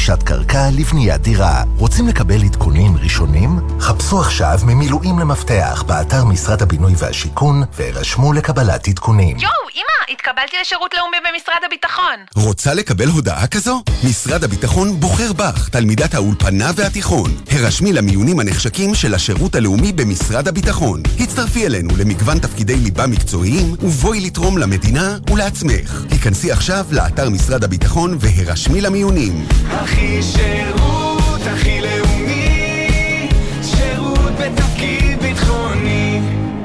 רכישת קרקע לבניית דירה. רוצים לקבל עדכונים ראשונים? חפשו עכשיו ממילואים למפתח באתר משרד הבינוי והשיכון והירשמו לקבלת עדכונים. יואו, אמא, התקבלתי לשירות לאומי במשרד הביטחון. רוצה לקבל הודעה כזו? משרד הביטחון בוחר בך, תלמידת האולפנה והתיכון. הרשמי למיונים הנחשקים של השירות הלאומי במשרד הביטחון. הצטרפי אלינו למגוון תפקידי ליבה מקצועיים ובואי לתרום למדינה ולעצמך. היכנסי עכשיו לאתר משרד הביטחון והרשמי למיונים. הכי שירות, הכי לאומי, שירות בתפקיד ביטחוני.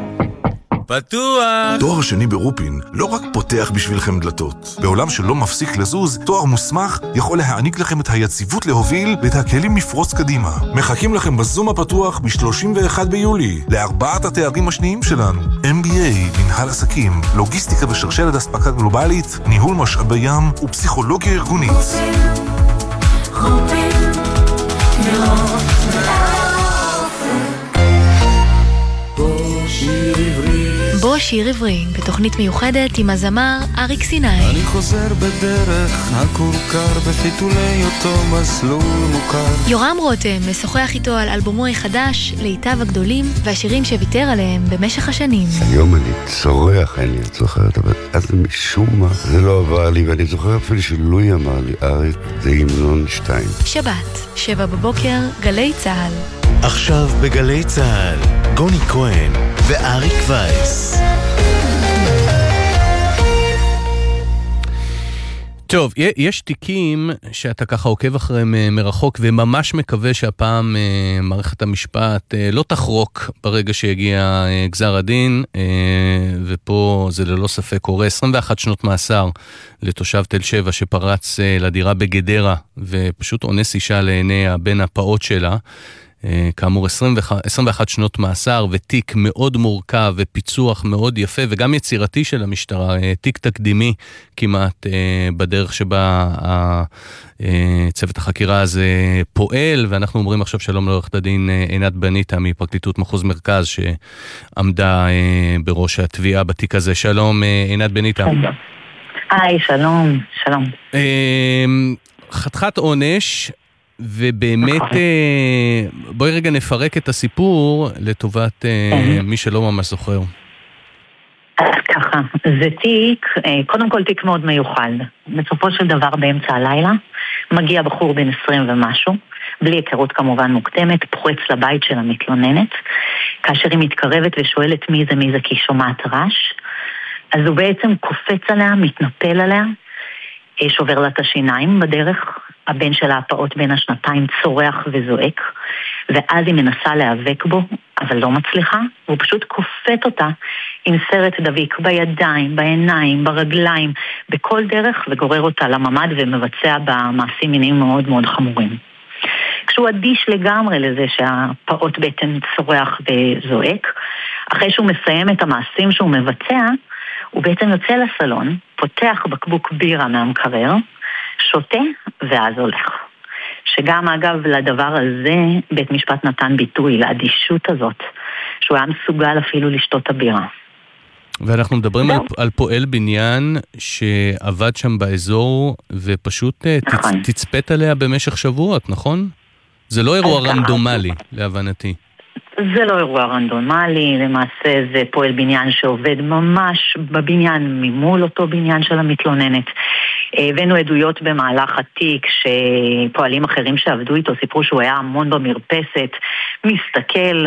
פתוח! תואר שני ברופין לא רק פותח בשבילכם דלתות. בעולם שלא מפסיק לזוז, תואר מוסמך יכול להעניק לכם את היציבות להוביל ואת הכלים לפרוץ קדימה. מחכים לכם בזום הפתוח ב-31 ביולי לארבעת התארים השניים שלנו. MBA, מנהל עסקים, לוגיסטיקה ושרשרת אספקה גלובלית, ניהול משאבי ים ופסיכולוגיה ארגונית. בו שיר עברי, בתוכנית מיוחדת עם הזמר אריק סיני. אני חוזר בדרך הכורכר בפיתולי אותו מסלול מוכר. יורם רותם משוחח איתו על אלבומו החדש, לעיתיו הגדולים והשירים שוויתר עליהם במשך השנים. היום אני צורח, אני זוכרת, אבל אז משום מה זה לא עבר לי, ואני זוכר אפילו שלוי אמר לי, אריק, זה המנון 2. שבת, 7 בבוקר, גלי צהל. עכשיו בגלי צהל, גוני כהן ואריק וייס. טוב, יש תיקים שאתה ככה עוקב אחריהם מרחוק וממש מקווה שהפעם מערכת המשפט לא תחרוק ברגע שיגיע גזר הדין, ופה זה ללא ספק קורה. 21 שנות מאסר לתושב תל שבע שפרץ לדירה בגדרה ופשוט אונס אישה לעיני הבן הפעוט שלה. כאמור 21 שנות מאסר ותיק מאוד מורכב ופיצוח מאוד יפה וגם יצירתי של המשטרה, תיק תקדימי כמעט בדרך שבה צוות החקירה הזה פועל, ואנחנו אומרים עכשיו שלום לעורכת הדין עינת בניטה מפרקליטות מחוז מרכז שעמדה בראש התביעה בתיק הזה. שלום עינת בניטה. היי, שלום, שלום. חתיכת עונש, ובאמת בואי רגע נפרק את הסיפור לטובת מי שלא ממש זוכר. אז ככה, זה תיק, קודם כל תיק מאוד מיוחד. בסופו של דבר באמצע הלילה מגיע בחור בן 20 ומשהו, בלי היכרות כמובן מוקדמת, פורץ לבית של המתלוננת, כאשר היא מתקרבת ושואלת מי זה כי שומעת רעש, אז הוא בעצם קופץ עליה, מתנפל עליה, שובר לה את השיניים בדרך, הבן שלה הפעוט בין השנתיים צורח וזועק, ואז היא מנסה להיאבק בו, אבל לא מצליחה, והוא פשוט כופת אותה עם סרט דביק בידיים, בעיניים, ברגליים, בכל דרך, וגורר אותה לממד ומבצע במעשים מיניים מאוד מאוד חמורים. כשהוא אדיש לגמרי לזה שהפעוט בעצם צורח וזועק, אחרי שהוא מסיים את המעשים שהוא מבצע, הוא בעצם יוצא לסלון, פותח בקבוק בירה מהמקרר, שותה ואז הולך. שגם אגב לדבר הזה בית משפט נתן ביטוי, לאדישות הזאת, שהוא היה מסוגל אפילו לשתות הבירה. ואנחנו מדברים על פועל בניין שעבד שם באזור ופשוט תצפת עליה במשך שבועות, נכון? זה לא אירוע רנדומלי להבנתי. זה לא אירוע רנדומלי, למעשה זה פועל בניין שעובד ממש בבניין ממול אותו בניין של המתלוננת. הבאנו עדויות במהלך התיק שפועלים אחרים שעבדו איתו סיפרו שהוא היה המון במרפסת, מסתכל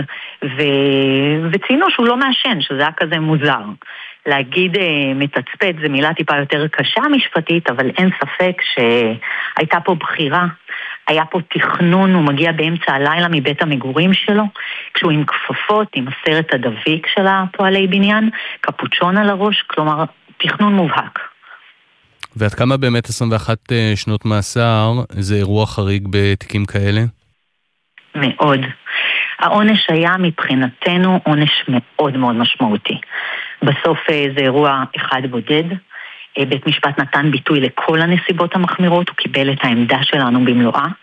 וציינו שהוא לא מעשן, שזה היה כזה מוזר. להגיד מתצפת זה מילה טיפה יותר קשה משפטית, אבל אין ספק שהייתה פה בחירה. היה פה תכנון, הוא מגיע באמצע הלילה מבית המגורים שלו, כשהוא עם כפפות, עם הסרט הדביק של הפועלי בניין, קפוצ'ון על הראש, כלומר, תכנון מובהק. ועד כמה באמת 21 שנות מאסר, זה אירוע חריג בתיקים כאלה? מאוד. העונש היה מבחינתנו עונש מאוד מאוד משמעותי. בסוף זה אירוע אחד בודד, בית משפט נתן ביטוי לכל הנסיבות המחמירות, הוא קיבל את העמדה שלנו במלואה,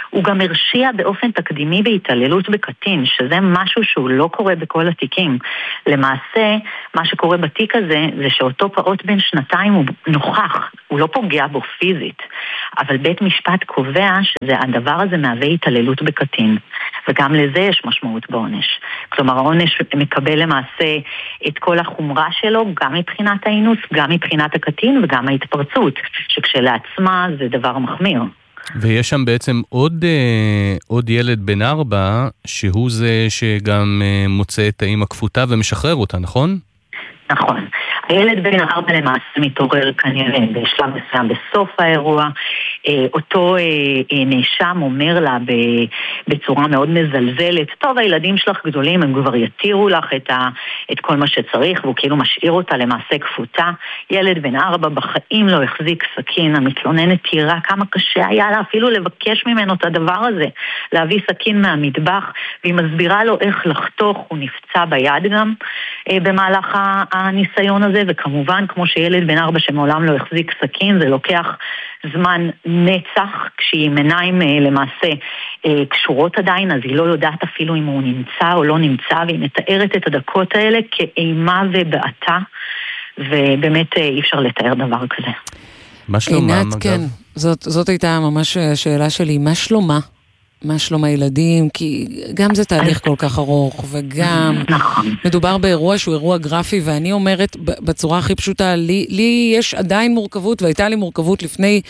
הוא גם הרשיע באופן תקדימי בהתעללות בקטין, שזה משהו שהוא לא קורה בכל התיקים. למעשה, מה שקורה בתיק הזה, זה שאותו פעוט בן 2 הוא נוכח, הוא לא פוגע בו פיזית, אבל בית משפט קובע שהדבר הזה מהווה התעללות בקטין, וגם לזה יש משמעות בעונש. כלומר, העונש מקבל למעשה את כל החומרה שלו, גם מבחינת האינוס, גם מבחינת הקטין וגם ההתפרצות, שכשלעצמה זה דבר מחמיר. ויש שם בעצם עוד ילד בן 4, שהוא זה שגם מוצא את האמא כפותה ומשחרר אותה, נכון? נכון. הילד בן 4 למעשה מתעורר כנראה בשלב מסוים בסוף האירוע. אותו נאשם אומר לה בצורה מאוד מזלזלת, טוב, הילדים שלך גדולים, הם כבר יתירו לך את כל מה שצריך, והוא כאילו משאיר אותה למעשה כפותה. ילד בן 4 בחיים לא החזיק סכין, המתלוננת תירה כמה קשה היה לה אפילו לבקש ממנו את הדבר הזה, להביא סכין מהמטבח, והיא מסבירה לו איך לחתוך, הוא נפצע ביד גם במהלך הניסיון הזה, וכמובן כמו שילד בן 4 שמעולם לא החזיק סכין, זה לוקח זמן נצח, כשהיא עם עיניים למעשה קשורות עדיין, אז היא לא יודעת אפילו אם הוא נמצא או לא נמצא, והיא מתארת את הדקות האלה כאימה ובעתה, ובאמת אי אפשר לתאר דבר כזה. מה שלומם, עינת, אגב? כן, זאת הייתה ממש השאלה שלי, מה שלומה? מה שלום הילדים? כי גם זה תהליך כל כך ארוך, וגם מדובר באירוע שהוא אירוע גרפי, ואני אומרת בצורה הכי פשוטה, לי יש עדיין מורכבות, והייתה לי מורכבות לפני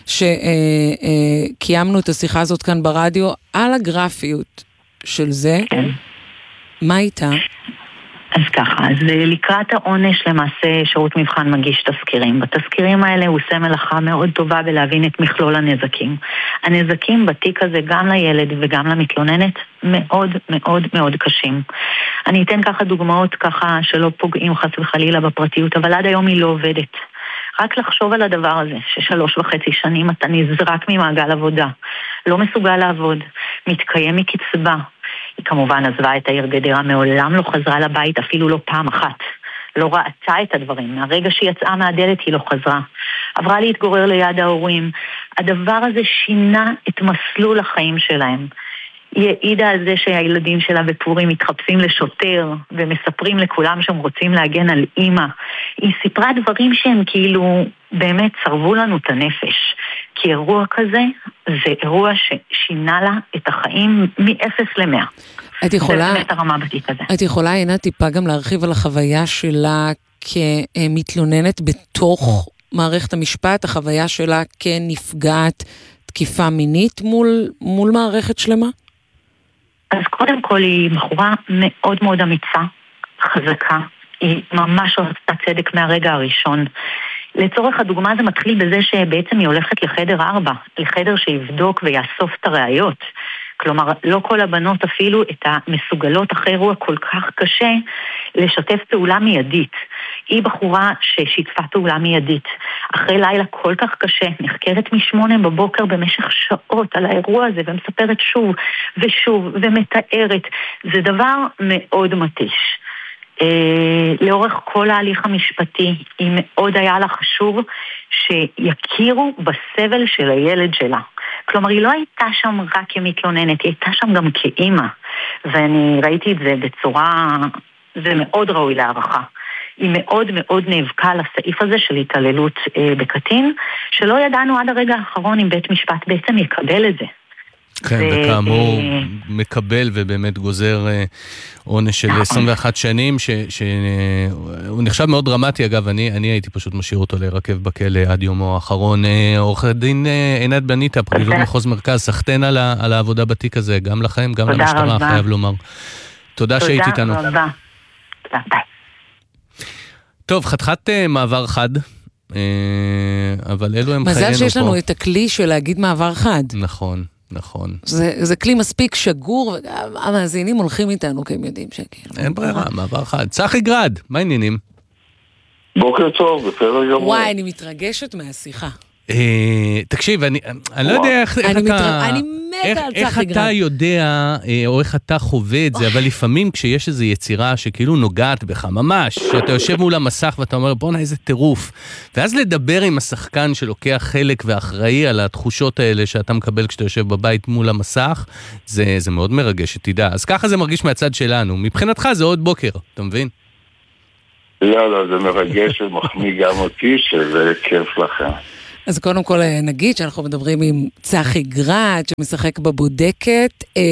שקיימנו את השיחה הזאת כאן ברדיו, על הגרפיות של זה. מה איתה? אז ככה, אז לקראת העונש למעשה שירות מבחן מגיש תזכירים. בתזכירים האלה הוא עושה מלאכה מאוד טובה בלהבין את מכלול הנזקים. הנזקים בתיק הזה גם לילד וגם למתלוננת מאוד מאוד מאוד קשים. אני אתן ככה דוגמאות ככה שלא פוגעים חס וחלילה בפרטיות, אבל עד היום היא לא עובדת. רק לחשוב על הדבר הזה, ש3.5 שנים אתה נזרק ממעגל עבודה, לא מסוגל לעבוד, מתקיים מקצבה. היא כמובן עזבה את העיר גדרה, מעולם לא חזרה לבית, אפילו לא פעם אחת. לא ראתה את הדברים. מהרגע שהיא יצאה מהדלת היא לא חזרה. עברה להתגורר ליד ההורים. הדבר הזה שינה את מסלול החיים שלהם. היא העידה על זה שהילדים שלה בפורים מתחפשים לשוטר ומספרים לכולם שהם רוצים להגן על אימא. היא סיפרה דברים שהם כאילו באמת צרבו לנו את הנפש. כי אירוע כזה זה אירוע ששינה לה את החיים מ-0 ל-100. את יכולה, זה באמת הרמה בתיק הזה. את יכולה, עינת, טיפה גם להרחיב על החוויה שלה כמתלוננת בתוך מערכת המשפט, החוויה שלה כנפגעת תקיפה מינית מול מערכת שלמה? אז קודם כל היא בחורה מאוד מאוד אמיצה, חזקה. היא ממש רצתה צדק מהרגע הראשון. לצורך הדוגמה זה מתחיל בזה שבעצם היא הולכת לחדר 4, לחדר שיבדוק ויאסוף את הראיות. כלומר, לא כל הבנות אפילו את המסוגלות אחרי אירוע כל כך קשה לשתף פעולה מיידית. היא בחורה ששיתפה פעולה מיידית. אחרי לילה כל כך קשה, נחקרת מ8 בבוקר במשך שעות על האירוע הזה, ומספרת שוב ושוב ומתארת. זה דבר מאוד מתיש. לאורך כל ההליך המשפטי, היא מאוד היה לה חשוב שיכירו בסבל של הילד שלה. כלומר, היא לא הייתה שם רק כמתלוננת, היא הייתה שם גם כאימא. ואני ראיתי את זה בצורה, זה מאוד ראוי להערכה. היא מאוד מאוד נאבקה על הסעיף הזה של התעללות בקטין, שלא ידענו עד הרגע האחרון אם בית משפט בעצם יקבל את זה. כן, וכאמור מקבל ובאמת גוזר עונש של 21 שנים, שהוא נחשב מאוד דרמטי. אגב, אני הייתי פשוט משאיר אותו להירקב בכלא עד יומו האחרון. עורכת דין עינת בניטה, פרקליטות מחוז מרכז, סחטיין על העבודה בתיק הזה, גם לכם, גם למשטרה, חייב לומר. תודה שהיית איתנו. תודה רבה. ביי. טוב, חתיכת מעבר חד, אבל אלו הם חיינו פה. מזל שיש לנו את הכלי של להגיד מעבר חד. נכון. נכון. זה כלי מספיק שגור, וגם המאזינים הולכים איתנו, כי הם יודעים שכאילו. אין ברירה, מעבר חד. צחי גרד, מה העניינים? בוקר טוב, בסדר גמור. וואי, אני מתרגשת מהשיחה. תקשיב, אני לא יודע איך אתה... אני איך אתה יודע, או איך אתה חווה את זה, אבל לפעמים כשיש איזו יצירה שכאילו נוגעת בך ממש, שאתה יושב מול המסך ואתה אומר, בוא נה איזה טירוף, ואז לדבר עם השחקן שלוקח חלק ואחראי על התחושות האלה שאתה מקבל כשאתה יושב בבית מול המסך, זה מאוד מרגש, שתדע. אז ככה זה מרגיש מהצד שלנו. מבחינתך זה עוד בוקר, אתה מבין? לא, זה מרגש ומחמיא גם אותי, שזה כיף לכם. אז קודם כל נגיד שאנחנו מדברים עם צחי גרט, שמשחק בבודקת.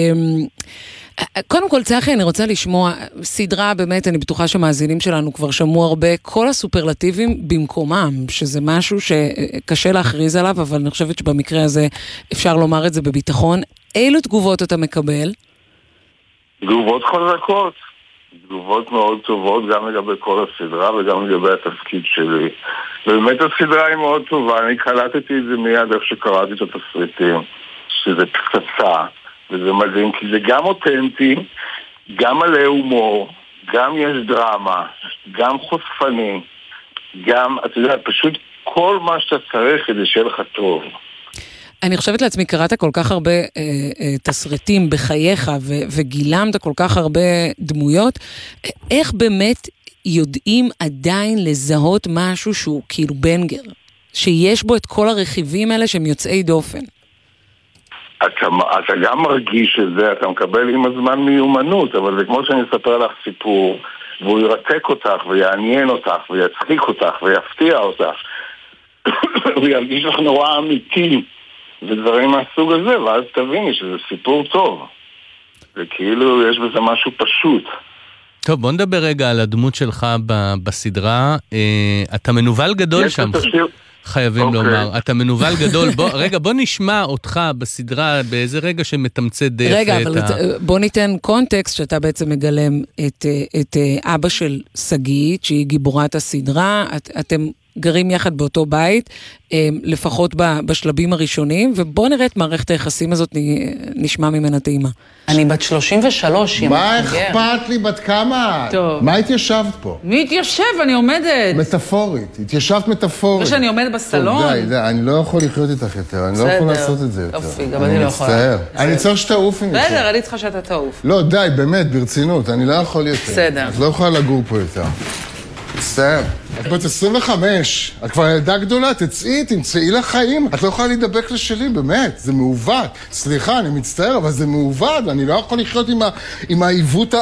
קודם כל צחי, אני רוצה לשמוע סדרה, באמת אני בטוחה שמאזינים שלנו כבר שמעו הרבה, כל הסופרלטיבים במקומם, שזה משהו שקשה להכריז עליו, אבל אני חושבת שבמקרה הזה אפשר לומר את זה בביטחון. אילו תגובות אתה מקבל? תגובות חזקות. תגובות מאוד טובות גם לגבי כל הסדרה וגם לגבי התפקיד שלי. ובאמת הסדרה היא מאוד טובה, אני קלטתי את זה מיד איך שקראתי את התסריטים, שזה פצצה, וזה מדהים, כי זה גם אותנטי, גם מלא הומור, גם יש דרמה, גם חושפני, גם, אתה יודע, פשוט כל מה שאתה צריך כדי שיהיה לך טוב. אני חושבת לעצמי, קראת כל כך הרבה תסריטים בחייך וגילמת כל כך הרבה דמויות, איך באמת יודעים עדיין לזהות משהו שהוא כאילו בנגר, שיש בו את כל הרכיבים האלה שהם יוצאי דופן? אתה גם מרגיש את זה, אתה מקבל עם הזמן מיומנות, אבל זה כמו שאני אספר לך סיפור, והוא ירתק אותך ויעניין אותך ויצחיק אותך ויפתיע אותך, הוא ירגיש לך נורא אמיתי ודברים מהסוג הזה, ואז תביני שזה סיפור טוב. וכאילו יש בזה משהו פשוט. טוב, בוא נדבר רגע על הדמות שלך בסדרה. אתה מנובל גדול שם, חייבים לומר. אתה מנובל גדול. בוא נשמע אותך בסדרה באיזה רגע שמתמצת דרך. רגע, אבל בוא ניתן קונטקסט שאתה בעצם מגלם את אבא של סגית, שהיא גיבורת הסדרה. אתם גרים יחד באותו בית, לפחות בשלבים הראשונים, ובוא נראה את מערכת היחסים הזאת, נשמע ממנה טעימה. אני בת 33. מה אכפת לי? בת כמה? טוב. מה התיישבת פה? מי התיישב? אני עומדת. מטאפורית. התיישבת מטאפורית. שאני עומדת בסלון? טוב, די, אני לא יכול לחיות איתך יותר. אני לא יכול לעשות את זה יותר. יופי, גם אני לא יכולה. אני צריך שתעוף עם זה. בסדר, אני צריכה שאתה תעוף. לא, די, באמת, ברצינות. אני לא יכול יותר. בסדר. את לא יכולה לגור פה יותר. בסדר. את בת 25, את כבר ילדה גדולה, תמצאי לחיים. את לא יכולה להידבק לשלי, באמת, זה מעוות. סליחה, אני מצטער, אבל זה מעוות, ואני לא יכול לחיות עם העיוות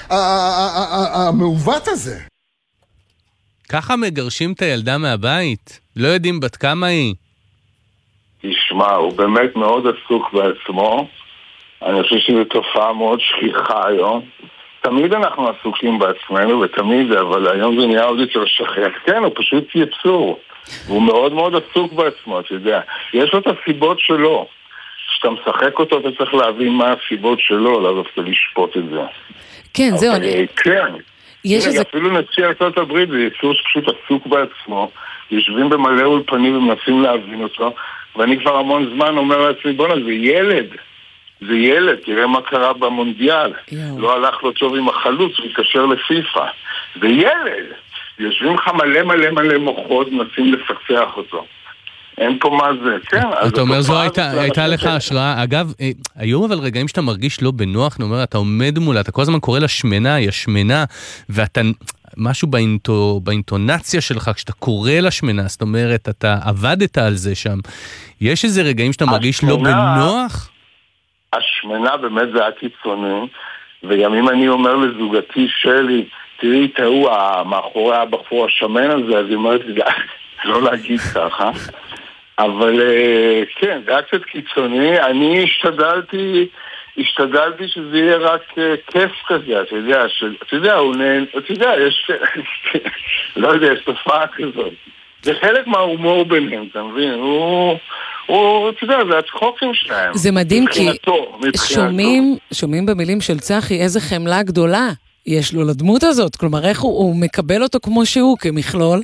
המעוות הזה. ככה מגרשים את הילדה מהבית? לא יודעים בת כמה היא? תשמע, הוא באמת מאוד עסוק בעצמו. אני חושב שזו תופעה מאוד שכיחה היום. תמיד אנחנו עסוקים בעצמנו, ותמיד, אבל היום זה נהיה עוד יותר שכיח. כן, הוא פשוט יצור. הוא מאוד מאוד עסוק בעצמו, אתה יודע. יש לו את הסיבות שלו. כשאתה משחק אותו, אתה צריך להבין מה הסיבות שלו, לא דווקא לשפוט את זה. כן, זהו. כן. אפילו נשיא ארצות הברית, זה יצור שפשוט עסוק בעצמו. יושבים במלא אולפנים ומנסים להבין אותו, ואני כבר המון זמן אומר לעצמי, בונה, זה ילד. זה ילד, תראה מה קרה במונדיאל. לא הלך לו טוב עם החלוץ, הוא התקשר לפיפה. זה ילד. יושבים לך מלא מוחות, מנסים לפצח אותו. אין פה מה זה. כן, אתה אומר, זו הייתה לך השראה. אגב, היום אבל רגעים שאתה מרגיש לא בנוח, אתה עומד מולה, אתה כל הזמן קורא לה שמנה, היא השמנה, ואתה... משהו באינטונציה שלך, כשאתה קורא לשמנה, זאת אומרת, אתה עבדת על זה שם. יש איזה רגעים שאתה מרגיש לא בנוח? השמנה באמת זה הקיצוני, וגם אם אני אומר לזוגתי שלי, תראי, תראו, מאחורי הבחור השמן הזה, אז היא אומרת לי, לא להגיד ככה, אבל כן, זה היה קצת קיצוני, אני השתדלתי שזה יהיה רק כיף כזה, אתה יודע, יש, לא יודע, יש תופעה כזאת. זה חלק מההומור ביניהם, אתה מבין? אתה יודע, זה הצחוקים שלהם. זה מדהים כי שומעים במילים של צחי איזה חמלה גדולה יש לו לדמות הזאת, כלומר איך הוא מקבל אותו כמו שהוא כמכלול.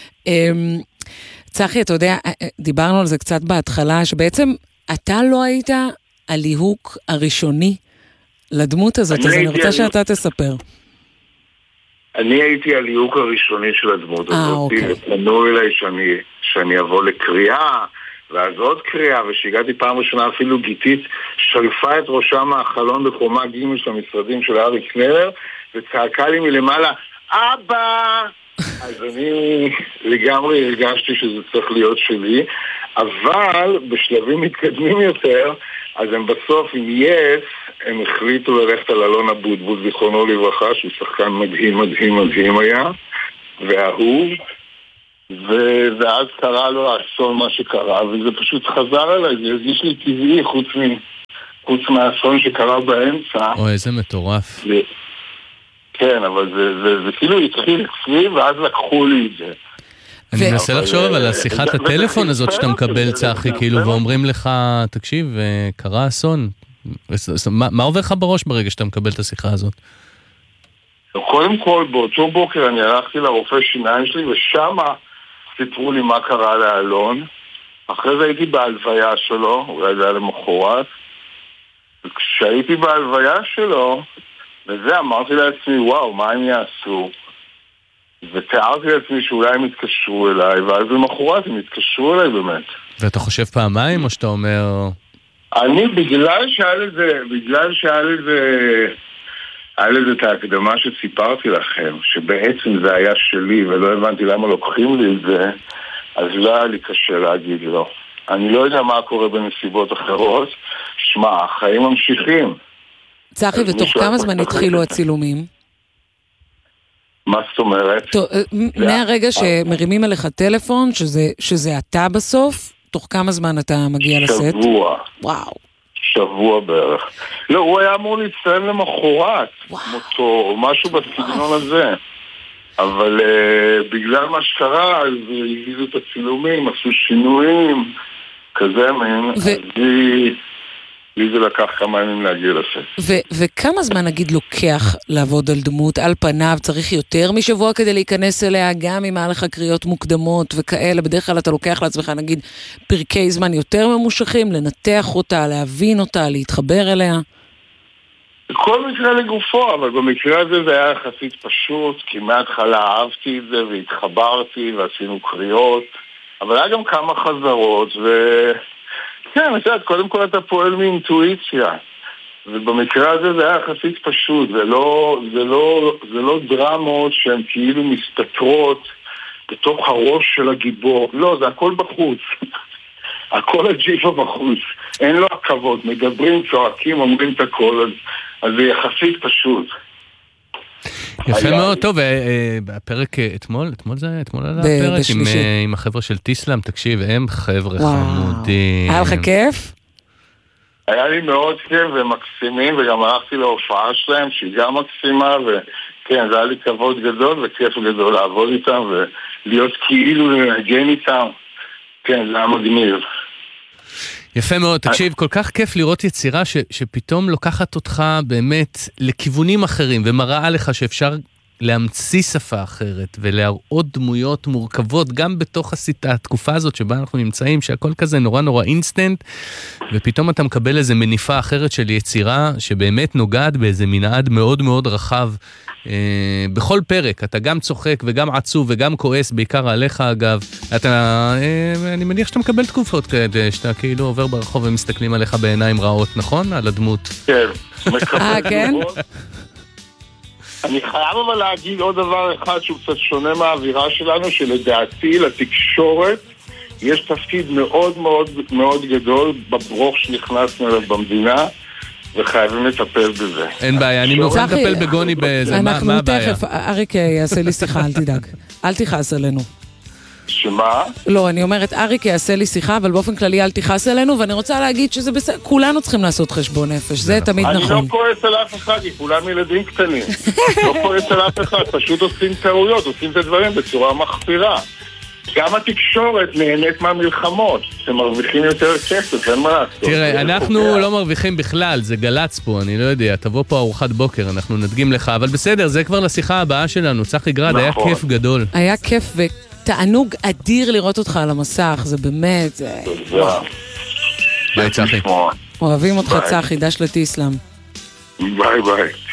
צחי, אתה יודע, דיברנו על זה קצת בהתחלה, שבעצם אתה לא היית הליהוק הראשוני לדמות הזאת, אז אני רוצה שאתה תספר. אני הייתי הליהוק הראשוני של הדמות הזאת, פנו אליי שאני אבוא לקריאה, ואז עוד קריאה, ושהגעתי פעם ראשונה אפילו גיתית, שלפה את ראשה מהחלון בחומה ג' של המשרדים של אריק קנלר, וצעקה לי מלמעלה, אבא! אז אני לגמרי הרגשתי שזה צריך להיות שלי, אבל בשלבים מתקדמים יותר, אז הם בסוף עם יס, הם החליטו ללכת על אלון אבוטבול, זיכרונו לברכה, שהוא שחקן מדהים מדהים מדהים היה, והאהוב, ואז קרה לו האסון מה שקרה, וזה פשוט חזר אליי, זה הרגיש לי טבעי חוץ מהאסון שקרה באמצע. אוי, איזה מטורף. כן, אבל זה כאילו התחיל אצלי, ואז לקחו לי את זה. אני מנסה לחשוב על השיחת הטלפון הזאת שאתה מקבל, צחי, כאילו, ואומרים לך, תקשיב, קרה אסון. מה עובר לך בראש ברגע שאתה מקבל את השיחה הזאת? קודם כל, באותו בוקר אני הלכתי לרופא שיניים שלי, ושם סיפרו לי מה קרה לאלון. אחרי זה הייתי בהלוויה שלו, אולי זה היה למחרת. וכשהייתי בהלוויה שלו, וזה אמרתי לעצמי, וואו, מה הם יעשו? ותיארתי לעצמי שאולי הם יתקשרו אליי, ואז למחרת הם יתקשרו אליי באמת. ואתה חושב פעמיים, או שאתה אומר... אני, בגלל שהיה לזה את ההקדמה שסיפרתי לכם, שבעצם זה היה שלי, ולא הבנתי למה לוקחים לי את זה, אז לא היה לי קשה להגיד לא. אני לא יודע מה קורה בנסיבות אחרות. שמע, החיים ממשיכים. צחי, ותוך כמה זמן התחילו הצילומים? מה זאת אומרת? מהרגע שמרימים אליך טלפון, שזה אתה בסוף, תוך כמה זמן אתה מגיע לסט? שבוע. וואו. שבוע בערך. לא, הוא היה אמור להצטלם למחרת, מותו, או משהו בסגנון הזה. אבל בגלל מה שקרה, אז הגיזו את הצילומים, עשו שינויים, כזה מין, אז לי זה לקח כמה ימים להגיע לסט. וכמה זמן נגיד לוקח לעבוד על דמות? על פניו צריך יותר משבוע כדי להיכנס אליה, גם אם היה לך קריאות מוקדמות וכאלה, בדרך כלל אתה לוקח לעצמך נגיד פרקי זמן יותר ממושכים, לנתח אותה, להבין אותה, להתחבר אליה? כל מקרה לגופו, אבל במקרה הזה זה היה יחסית פשוט, כי מההתחלה אהבתי את זה והתחברתי ועשינו קריאות, אבל היה גם כמה חזרות כן, אני יודעת, קודם כל אתה פועל מאינטואיציה, ובמקרה הזה זה היה יחסית פשוט, זה לא דרמות שהן כאילו מסתתרות בתוך הראש של הגיבור, לא, זה הכל בחוץ, הכל הג'יפה בחוץ, אין לו עקבות, מדברים, צועקים, אומרים את הכל, אז זה יחסית פשוט. יפה מאוד, טוב, הפרק אתמול עלה הפרק עם החבר'ה של טיסלאם, תקשיב, הם חבר'ה חמודים. היה לך כיף? היה לי מאוד כיף ומקסימים, וגם הלכתי להופעה שלהם שהיא גם מקסימה, וכן, זה היה לי כבוד גדול וכיף גדול לעבוד איתם ולהיות כאילו לנגן איתם, כן, זה היה מגניב. יפה מאוד, תקשיב, כל כך כיף לראות יצירה שפתאום לוקחת אותך באמת לכיוונים אחרים, ומראה לך שאפשר להמציא שפה אחרת, ולהראות דמויות מורכבות, גם בתוך התקופה הזאת שבה אנחנו נמצאים, שהכל כזה נורא נורא אינסטנט, ופתאום אתה מקבל איזו מניפה אחרת של יצירה, שבאמת נוגעת באיזה מנעד מאוד מאוד רחב, בכל פרק, אתה גם צוחק וגם עצוב וגם כועס, בעיקר עליך אגב, אני מניח שאתה מקבל תקופות כאלה, שאתה כאילו עובר ברחוב ומסתכלים עליך בעיניים רעות, נכון? על הדמות. כן, מקבל כן? אני חייב אבל להגיד עוד דבר אחד שהוא קצת שונה מהאווירה שלנו, שלדעתי לתקשורת יש תפקיד מאוד מאוד מאוד גדול בברוך שנכנסנו אליו במדינה, וחייבים לטפל בזה. אין בעיה, אני מוכן לטפל בגוני באיזה, מה הבעיה? אנחנו תכף, אריק יעשה לי שיחה, אל תדאג. אל תכעס עלינו. שמה? לא, אני אומרת, אריק יעשה לי שיחה, אבל באופן כללי אל תכעס עלינו, ואני רוצה להגיד שזה בסדר, כולנו צריכים לעשות חשבון נפש, זה תמיד נכון. אני לא כועס על אף אחד, כי כולם ילדים קטנים. לא כועס על אף אחד, פשוט עושים טעויות, עושים את הדברים בצורה מחפירה. גם התקשורת נהנית מהמלחמות, שמרוויחים יותר כסף, אין מה לעשות. תראה, אנחנו לא מרוויחים בכלל, זה גלץ פה, אני לא יודע, תבוא פה ארוחת בוקר, אנחנו נדגים לך, אבל בסדר, זה כבר לשיחה הבאה שלנו, צחי גרד, היה כיף גדול. היה כיף ותענוג אדיר לראות אותך על המסך, זה באמת... ביי צחי. אוהבים אותך צחי, דש לטיסלאם. ביי ביי.